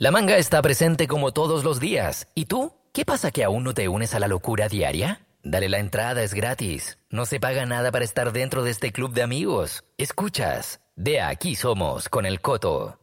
La manga está presente como todos los días. ¿Y tú? ¿Qué pasa que aún no te unes a la locura diaria? Dale, la entrada es gratis. No se paga nada para estar dentro de este club de amigos. Escuchas, de aquí somos con el Coto.